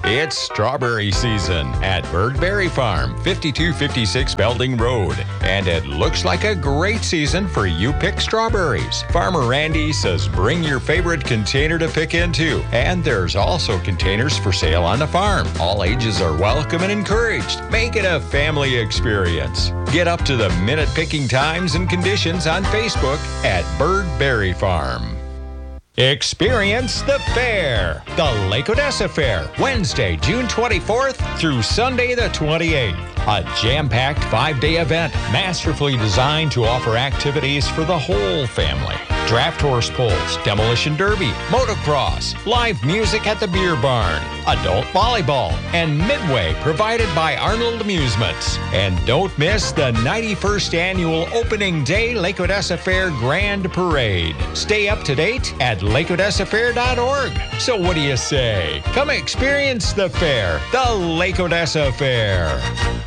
It's strawberry season at Birdberry Farm, 5256 Belding Road. And it looks like a great season for you pick strawberries. Farmer Randy says bring your favorite container to pick into. And there's also containers for sale on the farm. All ages are welcome and encouraged. Make it a family experience. Get up to the minute picking times and conditions on Facebook at Birdberry Farm. Experience the fair, the Lake Odessa Fair, Wednesday, June 24th through Sunday the 28th. A jam-packed 5-day event masterfully designed to offer activities for the whole family. Draft horse pulls, demolition derby, motocross, live music at the beer barn, adult volleyball, and midway provided by Arnold Amusements. And don't miss the 91st annual opening day Lake Odessa Fair Grand Parade. Stay up to date at lakeodessafair.org. So what do you say? Come experience the fair, the Lake Odessa Fair.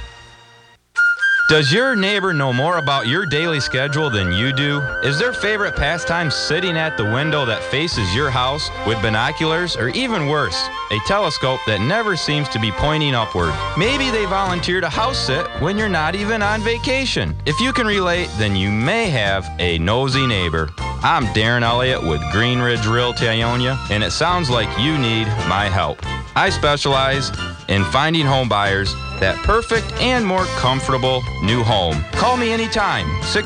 Does your neighbor know more about your daily schedule than you do? Is their favorite pastime sitting at the window that faces your house with binoculars, or even worse, a telescope that never seems to be pointing upward? Maybe they volunteer to house sit when you're not even on vacation. If you can relate, then you may have a nosy neighbor. I'm Darren Elliott with Green Ridge Realty Ionia, and it sounds like you need my help. I specialize in finding home buyers that perfect and more comfortable new home. Call me anytime,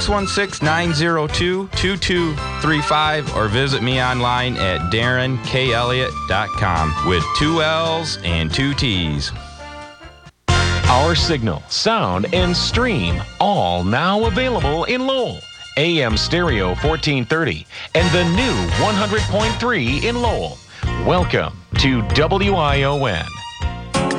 616-902-2235, or visit me online at darrenkelliott.com with 2 L's and 2 T's. Our signal, sound, and stream all now available in Lowell. AM Stereo 1430 and the new 100.3 in Lowell. Welcome to WION.